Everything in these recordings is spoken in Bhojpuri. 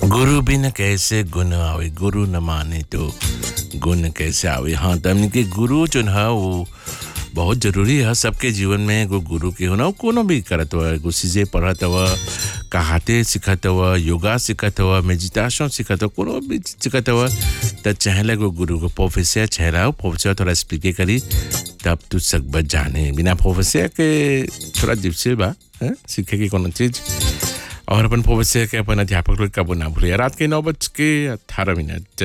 गुरु बिन कैसे गुण आवे, गुरु न माने तो गुण कैसे आवे। हाँ, तो हमने के गुरु जो है वो बहुत जरूरी है सबके जीवन में। एगो गुरु के होना कोनो भी करत हुआ, एगो चीजें पढ़त हुआ, कहाते सिखत हुआ, योगा सिखत हुआ, मेडिटेशन सिखत हुआ, कोनो भी सिखत हुआ, तो चाहेला एगो गुरु को प्रोफेसर चाहेला, प्रोफेसर थोड़ा स्पीके करी तब तू सब बच जाने। बिना प्रोफेसर के थोड़ा डिफिकल्ट बा सीखे की कोनो चीज। और अपन प्रोफेसर के अपन अध्यापक लोग कब ना भूले। रात के 9:18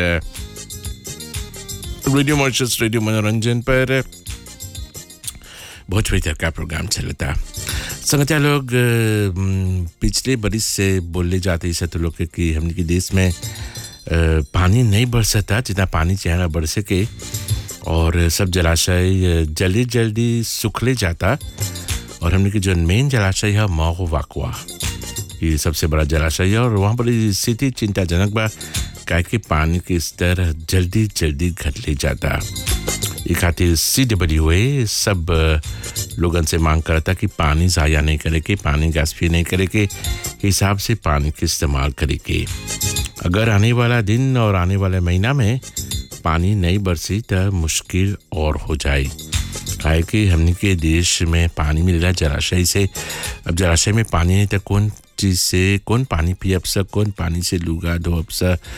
रेडियो मॉरिशस, रेडियो मनोरंजन पर भोजपुरी का प्रोग्राम चलता। संगठन लोग पिछले बरिस से बोले जाते हैं तो लोग कि हमने के देश में पानी नहीं बरसता जितना पानी चाहिए बरस के, और सब जलाशय जल्दी जल्दी सूखले जाता। और हमने के जो मेन जलाशय है मऊ वाकवा, ये सबसे बड़ा जलाशय है, और वहाँ पर स्थिति चिंताजनक बा काहे कि पानी के स्तर जल्दी जल्दी घटले जाता। ये खातिर CWA सब लोगन से मांग करता कि पानी ज़ाया नहीं करे के, पानी गास्फी नहीं करे के, हिसाब से पानी के इस्तेमाल करे के। अगर आने वाला दिन और आने वाले महीना में पानी नहीं बरसी तो मुश्किल और हो जाए, काहे कि हमने के देश में पानी मिलेला जलाशय से। अब जलाशय में पानी नहीं तो कौन चीज़ से कौन पानी पियब सा, कौन पानी से लुगा धोब सा,